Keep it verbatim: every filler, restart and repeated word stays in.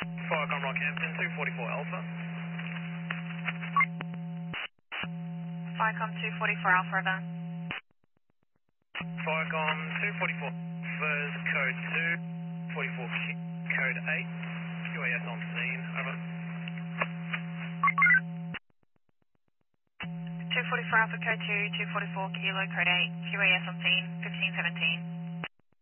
Firecom Rockhampton, two forty-four Alpha. Firecom two forty-four Alpha River. Firecom two forty-four Alpha's code two, forty-four code eight. Q A S on scene, over. two forty-four Alpha Code two, two forty-four Kilo Code eight, Q A S on scene, fifteen seventeen.